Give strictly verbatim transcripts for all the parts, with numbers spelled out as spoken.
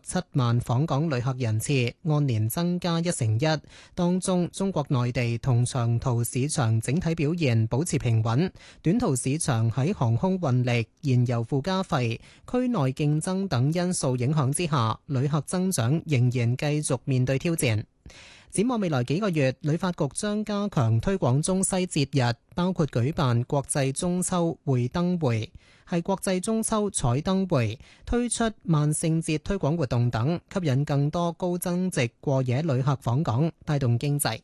七萬訪港旅客人次，按年增加一成一。當中，中國內地同長途市場整體表現保持平穩，短途市場喺航空運力、燃油附加費、區內競爭等因素影響之下，旅客增長仍然繼續面對挑戰。展望未來幾個月，旅發局將加強推廣中西節日，包括舉辦國際中秋會燈會，係國際中秋彩燈會，推出萬聖節推廣活動等，吸引更多高增值過夜旅客訪港，帶動經濟。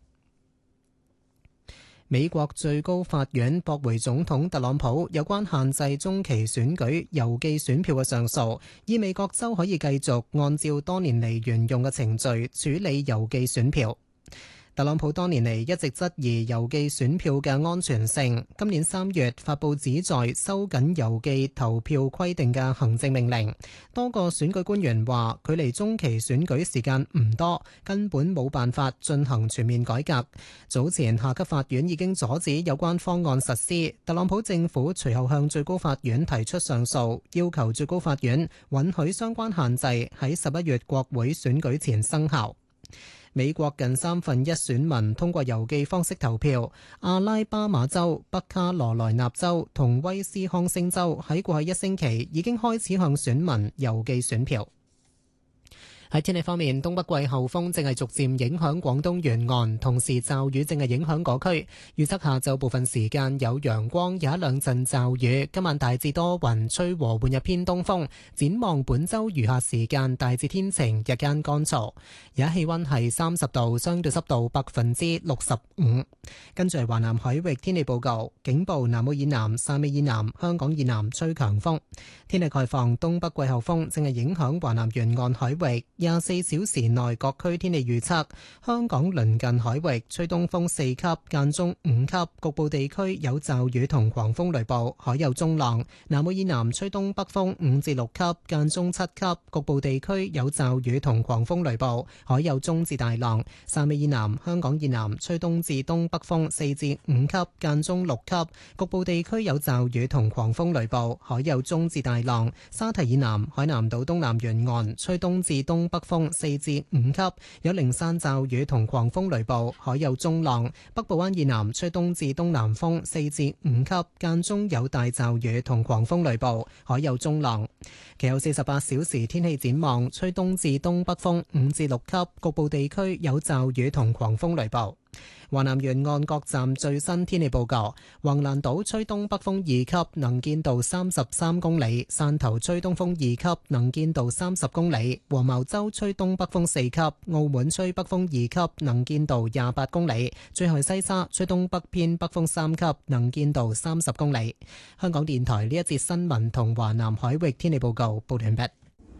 美國最高法院駁回總統特朗普有關限制中期選舉郵寄選票嘅上訴，意味各州可以繼續按照多年嚟沿用嘅程序處理郵寄選票。特朗普多年嚟一直質疑郵寄選票嘅安全性，今年三月發布旨在收緊郵寄投票規定嘅行政命令。多個選舉官員話，距離中期選舉時間唔多，根本冇辦法進行全面改革。早前下級法院已經阻止有關方案實施，特朗普政府隨後向最高法院提出上訴，要求最高法院允許相關限制喺十一月國會選舉前生效。美國近三分一選民通過郵寄方式投票，阿拉巴馬州、北卡羅來納州同威斯康星州喺過去一星期已經開始向選民郵寄選票。喺天氣方面，東北季候風正係逐漸影響廣東沿岸，同時驟雨正係影響嗰區。預測下晝部分時間有陽光，有一兩陣驟雨。今晚大致多雲，吹和緩日偏東風。展望本週餘下時間大致天晴，日間乾燥。而家氣溫係三十度，相對濕度百分之六十五。跟住係華南海域天氣報告，警報南澳以南、汕尾以南、香港以南吹強風。天氣概況，東北季候風正係影響華南沿岸海域。廿四小時內各區天氣預測：香港鄰近海域吹東風四級，間中五級，局部地區有驟雨同狂風雷暴，海有中浪。南澳以南吹東北風五至六級，間中七級，局部地區有驟雨同狂風雷暴，海有中至大浪。汕尾以南、香港以南吹東至東北風四至五級，間中六級，局部地區有驟雨同狂風雷暴，海有中至大浪。沙堤以南、海南島東南沿岸吹東至東北風四至五級，有零散驟雨同狂風雷暴，海有中浪。北部灣以南吹東至東南風四至五級，間中有大驟雨同狂風雷暴，海有中浪。其後四十八小時天氣展望，吹東至東北風五至六級，局部地區有驟雨同狂風雷暴。華南沿岸各站最新天氣報告：橫瀾島吹東北風二級，能見度三十三公里；汕頭吹東風二級，能見度三十公里；黃茅洲吹東北風四級；澳門吹北風二級，能見度廿八公里；最後西沙吹東北偏北風三級，能見度三十公里。香港電台呢一節新聞同華南海域天氣報告報完畢。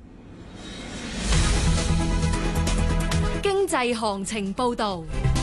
經濟行情報道。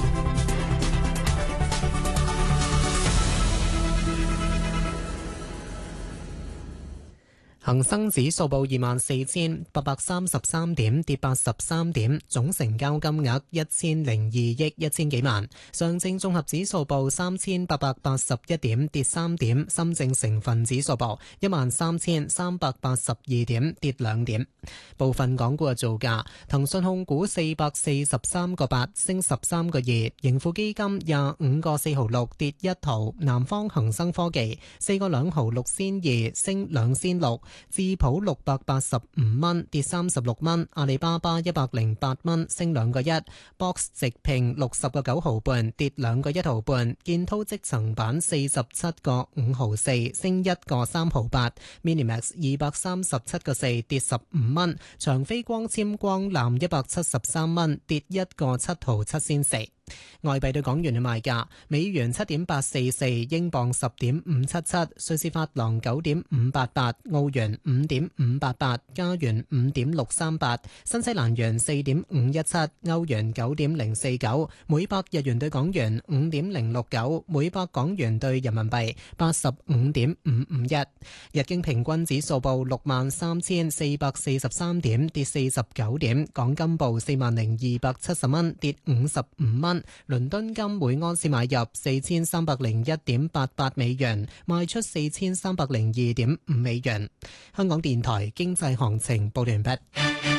恒生指數報二萬四千八百三十三點，跌八十三點，總成交金額一千零二億一千幾萬。上證綜合指數報三千八百八十一點，跌三點。深證成分指數報一萬三千三百八十二點，跌兩點。部分港股嘅造價：騰訊控股四百四十三個八，升十三個二；盈富基金廿五個四毫六，跌一毫；南方恒生科技四個兩毫六仙二，升兩仙六。智普六百八十五蚊，跌三十六蚊；阿里巴巴一百零八蚊，升兩個一；Box 直聘六十個九毫半，跌兩個一毫半；建滔積層板四十七個五毫四，升一個三毫八；Minimax 二百三十七個四，跌十五蚊；長飛光纖光纜一百七十三蚊，跌一個七毫七仙四。外幣對港元嘅賣價：美元七點八四四，英鎊十點五七七，瑞士法郎九點五八八，澳元五點五八八，加元五點六三八，新西蘭元四點五一七，歐元九點零四九，每百日元對港元五點零六九，每百港元對人民幣八十五點五五一。日經平均指數報六萬三千四百四十三點，跌四十九點。港金報四萬零二百七十蚊，跌五十五蚊。倫敦金每安士買入四千三百零一點八八美元，賣出四千三百零二點五美元。香港電台經濟行情報完畢。